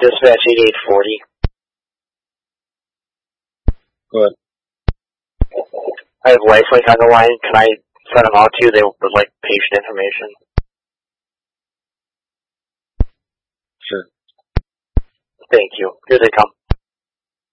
Dispatch 8840. Go ahead. I have Lifelink on the line. Can I send them out to you? They would like patient information. Sure. Thank you. Here they come.